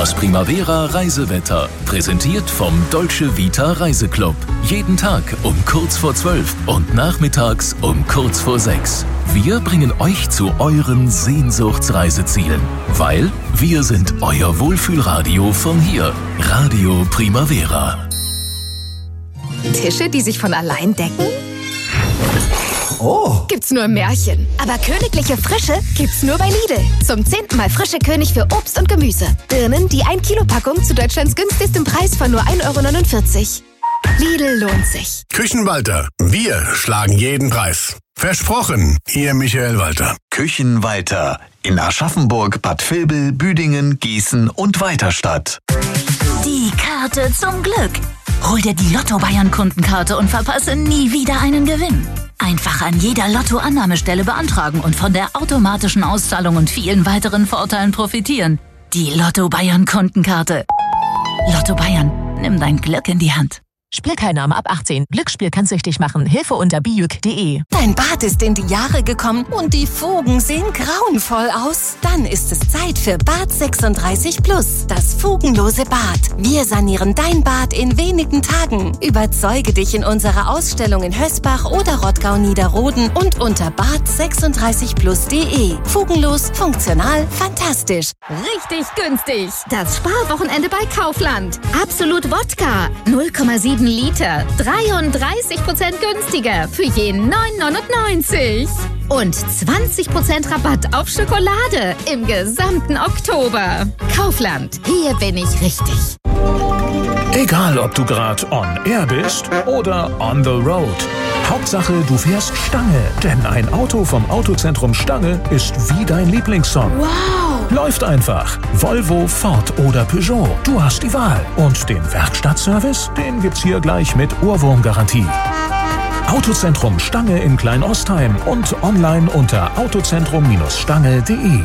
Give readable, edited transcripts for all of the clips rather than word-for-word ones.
Das Primavera Reisewetter, präsentiert vom Dolce Vita Reiseclub. Jeden Tag um kurz vor 12 und nachmittags um kurz vor 6. Wir bringen euch zu euren Sehnsuchtsreisezielen, weil wir sind euer Wohlfühlradio von hier. Radio Primavera. Tische, die sich von allein decken? Oh. Gibt's nur im Märchen. Aber königliche Frische gibt's nur bei Lidl. Zum 10. Mal frische König für Obst und Gemüse. Birnen, die 1-Kilo-Packung zu Deutschlands günstigstem Preis von nur 1,49 €. Lidl lohnt sich. Küchenwalter. Wir schlagen jeden Preis. Versprochen, Ihr Michael Walter. Küchenwalter. In Aschaffenburg, Bad Vilbel, Büdingen, Gießen und Weiterstadt. Die Karte zum Glück. Hol dir die Lotto-Bayern-Kundenkarte und verpasse nie wieder einen Gewinn. Einfach an jeder Lotto-Annahmestelle beantragen und von der automatischen Auszahlung und vielen weiteren Vorteilen profitieren. Die Lotto-Bayern-Kundenkarte. Lotto Bayern, nimm dein Glück in die Hand. Spielteilnahme ab 18. Glücksspiel kann süchtig machen. Hilfe unter biüg.de. Dein Bad ist in die Jahre gekommen und die Fugen sehen grauenvoll aus. Dann ist es Zeit für Bad 36 Plus, das fugenlose Bad. Wir sanieren dein Bad in wenigen Tagen. Überzeuge dich in unserer Ausstellung in Hösbach oder Rottgau-Niederroden und unter bad36plus.de. Fugenlos, funktional, fantastisch. Richtig günstig. Das Sparwochenende bei Kaufland. Absolut Wodka. 0,7 Liter. 33% günstiger für je 9,99 €. Und 20% Rabatt auf Schokolade im gesamten Oktober. Kaufland. Hier bin ich richtig. Egal, ob du gerade on air bist oder on the road. Hauptsache, du fährst Stange. Denn ein Auto vom Autozentrum Stange ist wie dein Lieblingssong. Wow. Läuft einfach. Volvo, Ford oder Peugeot. Du hast die Wahl. Und den Werkstattservice, den gibt's hier gleich mit Ohrwurmgarantie. Autozentrum Stange in Kleinostheim und online unter autozentrum-stange.de.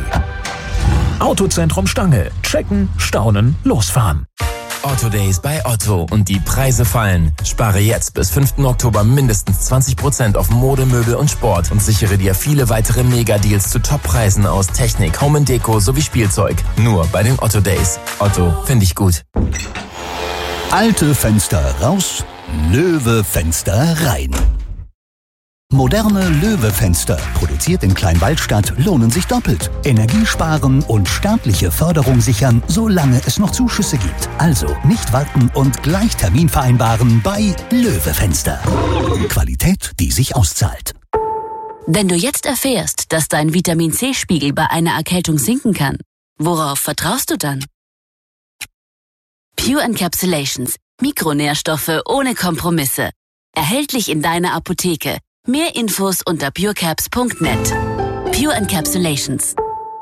Autozentrum Stange. Checken, staunen, losfahren. Otto Days bei Otto und die Preise fallen. Spare jetzt bis 5. Oktober mindestens 20% auf Mode, Möbel und Sport und sichere dir viele weitere Mega-Deals zu Top-Preisen aus Technik, Home & Deko sowie Spielzeug. Nur bei den Otto Days. Otto, finde ich gut. Alte Fenster raus, Löwe-Fenster rein. Moderne Löwe-Fenster, produziert in Kleinwaldstadt, lohnen sich doppelt. Energie sparen und staatliche Förderung sichern, solange es noch Zuschüsse gibt. Also nicht warten und gleich Termin vereinbaren bei Löwe-Fenster. Qualität, die sich auszahlt. Wenn du jetzt erfährst, dass dein Vitamin-C-Spiegel bei einer Erkältung sinken kann, worauf vertraust du dann? Pure Encapsulations. Mikronährstoffe ohne Kompromisse. Erhältlich in deiner Apotheke. Mehr Infos unter purecaps.net. Pure Encapsulations.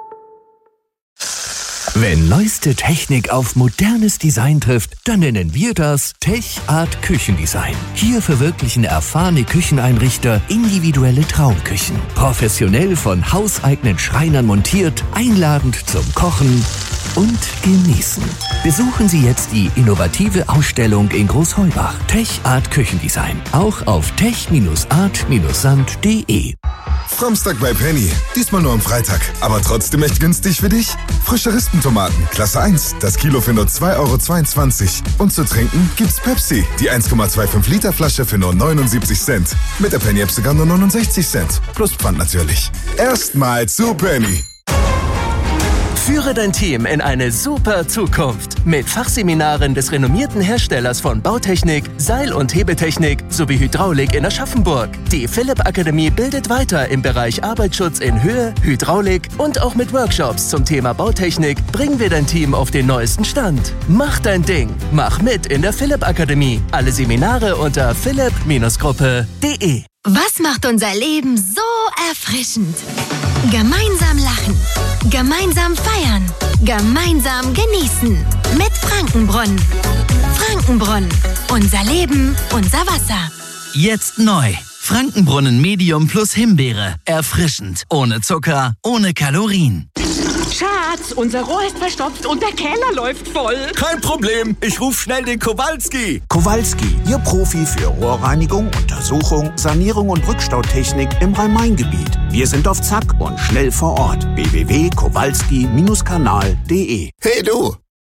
Wenn neueste Technik auf modernes Design trifft, dann nennen wir das Tech Art Küchendesign. Hier verwirklichen erfahrene Kücheneinrichter individuelle Traumküchen. Professionell von hauseigenen Schreinern montiert, einladend zum Kochen und Genießen. Besuchen Sie jetzt die innovative Ausstellung in Großheubach. Tech Art Küchendesign. Auch auf tech-art-sand.de. Samstag bei Penny. Diesmal nur am Freitag. Aber trotzdem echt günstig für dich? Frische Rispentomaten, Klasse 1. Das Kilo für nur 2,22 €. Und zu trinken gibt's Pepsi. Die 1,25 Liter Flasche für nur 79 Cent. Mit der Penny-App sogar nur 69 Cent. Plus Pfand natürlich. Erstmal zu Penny. Führe dein Team in eine super Zukunft mit Fachseminaren des renommierten Herstellers von Bautechnik, Seil- und Hebetechnik sowie Hydraulik in Aschaffenburg. Die Philipp Akademie bildet weiter im Bereich Arbeitsschutz in Höhe, Hydraulik und auch mit Workshops zum Thema Bautechnik bringen wir dein Team auf den neuesten Stand. Mach dein Ding. Mach mit in der Philipp Akademie. Alle Seminare unter philipp-gruppe.de. Was macht unser Leben so erfrischend? Gemeinsam lachen, gemeinsam feiern, gemeinsam genießen. Mit Frankenbrunnen. Frankenbrunnen. Unser Leben, unser Wasser. Jetzt neu. Frankenbrunnen Medium plus Himbeere. Erfrischend. Ohne Zucker, ohne Kalorien. Schatz, unser Rohr ist verstopft und der Keller läuft voll. Kein Problem, ich rufe schnell den Kowalski. Kowalski, Ihr Profi für Rohrreinigung, Untersuchung, Sanierung und Rückstautechnik im Rhein-Main-Gebiet. Wir sind auf Zack und schnell vor Ort. www.kowalski-kanal.de. Hey du!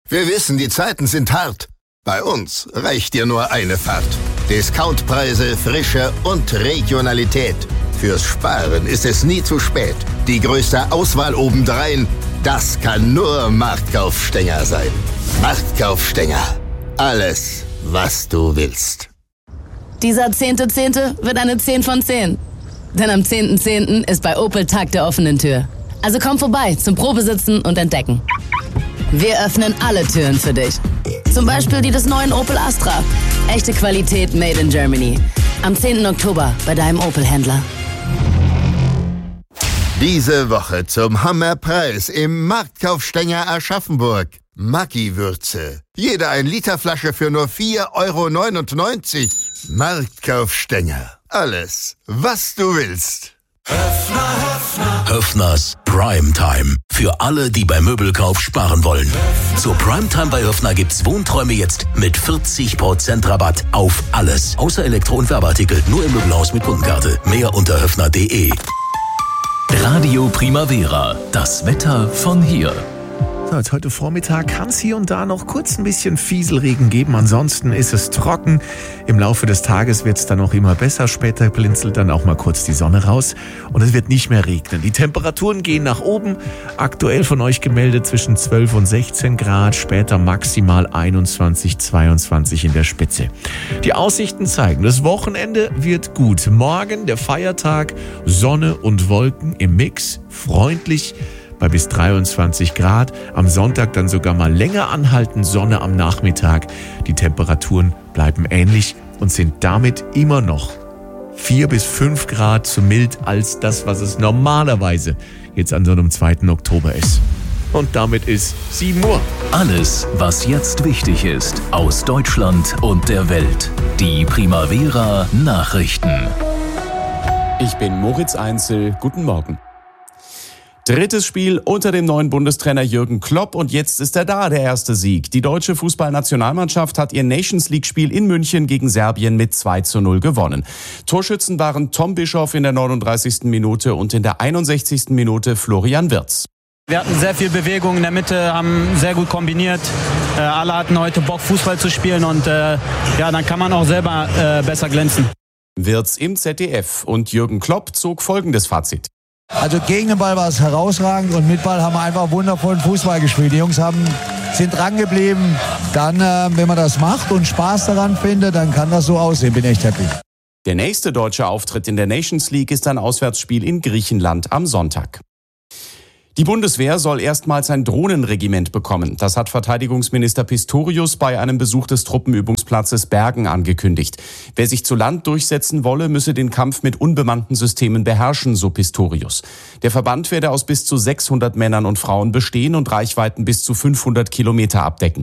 Wir wissen, die Zeiten sind hart. Bei uns reicht dir nur eine Fahrt. Discountpreise, Frische und Regionalität. Fürs Sparen ist es nie zu spät. Die größte Auswahl obendrein, das kann nur Marktkaufstenger sein. Marktkaufstenger. Alles, was du willst. Dieser 10.10. wird eine 10 von 10. Denn am 10.10. ist bei Opel Tag der offenen Tür. Also komm vorbei zum Probesitzen und Entdecken. Wir öffnen alle Türen für dich. Zum Beispiel die des neuen Opel Astra. Echte Qualität made in Germany. Am 10. Oktober bei deinem Opel-Händler. Diese Woche zum Hammerpreis im Marktkaufstenger Aschaffenburg. Maggi-Würze. Jede 1 Liter Flasche für nur 4,99 €. Marktkaufstenger. Alles, was du willst. Höffners Primetime. Für alle, die beim Möbelkauf sparen wollen. Zur Primetime bei Höffner gibt's Wohnträume jetzt mit 40% Rabatt auf alles. Außer Elektro- und Werbeartikel. Nur im Möbelhaus mit Kundenkarte. Mehr unter höffner.de. Radio Primavera. Das Wetter von hier. So, jetzt heute Vormittag kann es hier und da noch kurz ein bisschen Fieselregen geben. Ansonsten ist es trocken. Im Laufe des Tages wird es dann auch immer besser. Später blinzelt dann auch mal kurz die Sonne raus. Und es wird nicht mehr regnen. Die Temperaturen gehen nach oben. Aktuell von euch gemeldet zwischen 12 und 16 Grad. Später maximal 21, 22 in der Spitze. Die Aussichten zeigen, das Wochenende wird gut. Morgen der Feiertag. Sonne und Wolken im Mix. Freundlich. Bei bis 23 Grad. Am Sonntag dann sogar mal länger anhalten, Sonne am Nachmittag. Die Temperaturen bleiben ähnlich und sind damit immer noch 4 bis 5 Grad zu mild als das, was es normalerweise jetzt an so einem 2. Oktober ist. Und damit ist 7 Uhr. Alles, was jetzt wichtig ist, aus Deutschland und der Welt. Die Primavera Nachrichten. Ich bin Moritz Einzel. Guten Morgen. Drittes Spiel unter dem neuen Bundestrainer Jürgen Klopp und jetzt ist er da, der erste Sieg. Die deutsche Fußballnationalmannschaft hat ihr Nations-League-Spiel in München gegen Serbien mit 2:0 gewonnen. Torschützen waren Tom Bischoff in der 39. Minute und in der 61. Minute Florian Wirtz. Wir hatten sehr viel Bewegung in der Mitte, haben sehr gut kombiniert. Alle hatten heute Bock, Fußball zu spielen und dann kann man auch selber besser glänzen. Wirtz im ZDF und Jürgen Klopp zog folgendes Fazit. Also gegen den Ball war es herausragend und mit Ball haben wir einfach wundervollen Fußball gespielt. Die Jungs sind dran geblieben. Dann, wenn man das macht und Spaß daran findet, dann kann das so aussehen. Bin echt happy. Der nächste deutsche Auftritt in der Nations League ist ein Auswärtsspiel in Griechenland am Sonntag. Die Bundeswehr soll erstmals ein Drohnenregiment bekommen. Das hat Verteidigungsminister Pistorius bei einem Besuch des Truppenübungsplatzes Bergen angekündigt. Wer sich zu Land durchsetzen wolle, müsse den Kampf mit unbemannten Systemen beherrschen, so Pistorius. Der Verband werde aus bis zu 600 Männern und Frauen bestehen und Reichweiten bis zu 500 Kilometer abdecken.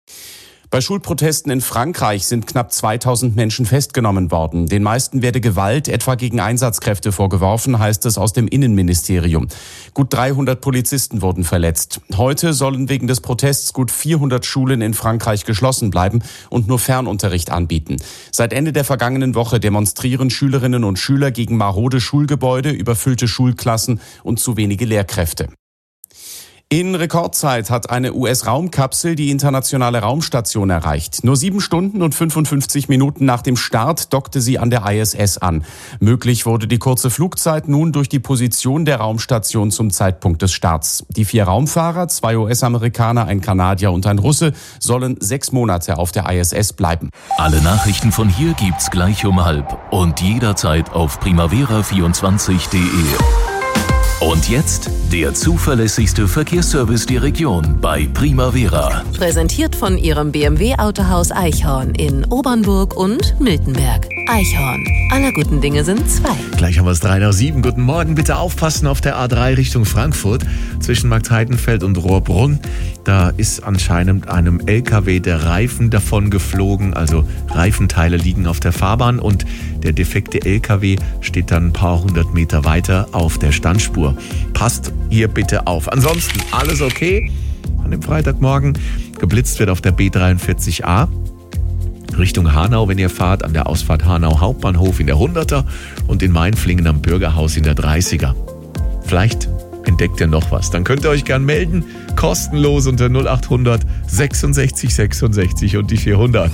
Bei Schulprotesten in Frankreich sind knapp 2000 Menschen festgenommen worden. Den meisten werde Gewalt, etwa gegen Einsatzkräfte, vorgeworfen, heißt es aus dem Innenministerium. Gut 300 Polizisten wurden verletzt. Heute sollen wegen des Protests gut 400 Schulen in Frankreich geschlossen bleiben und nur Fernunterricht anbieten. Seit Ende der vergangenen Woche demonstrieren Schülerinnen und Schüler gegen marode Schulgebäude, überfüllte Schulklassen und zu wenige Lehrkräfte. In Rekordzeit hat eine US-Raumkapsel die internationale Raumstation erreicht. Nur 7 Stunden und 55 Minuten nach dem Start dockte sie an der ISS an. Möglich wurde die kurze Flugzeit nun durch die Position der Raumstation zum Zeitpunkt des Starts. Die 4 Raumfahrer, 2 US-Amerikaner, ein Kanadier und ein Russe, sollen 6 Monate auf der ISS bleiben. Alle Nachrichten von hier gibt's gleich um 12 und jederzeit auf primavera24.de. Und jetzt der zuverlässigste Verkehrsservice der Region bei Primavera. Präsentiert von Ihrem BMW-Autohaus Eichhorn in Obernburg und Miltenberg. Eichhorn. Aller guten Dinge sind 2. Gleich haben wir es 6:03. Guten Morgen. Bitte aufpassen auf der A3 Richtung Frankfurt zwischen Marktheidenfeld und Rohrbrunn. Da ist anscheinend einem LKW der Reifen davon geflogen. Also Reifenteile liegen auf der Fahrbahn und der defekte LKW steht dann ein paar hundert Meter weiter auf der Standspur. Passt hier bitte auf. Ansonsten alles okay. An dem Freitagmorgen geblitzt wird auf der B43a. Richtung Hanau, wenn ihr fahrt, an der Ausfahrt Hanau Hauptbahnhof in der 100er und in Mainflingen am Bürgerhaus in der 30er. Vielleicht entdeckt ihr noch was. Dann könnt ihr euch gern melden. kostenlos unter 0800 66 66 und die 400.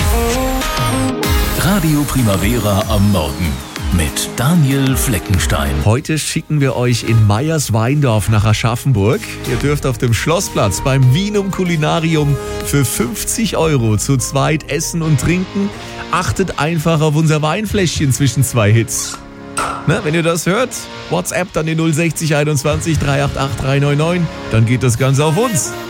Radio Primavera am Morgen mit Daniel Fleckenstein. Heute schicken wir euch in Meyers-Weindorf nach Aschaffenburg. Ihr dürft auf dem Schlossplatz beim Vinum Culinarium für 50 € zu zweit essen und trinken. Achtet einfach auf unser Weinfläschchen zwischen 2 Hits. Na, wenn ihr das hört, WhatsApp dann die 060 21 388 399, dann geht das Ganze auf uns.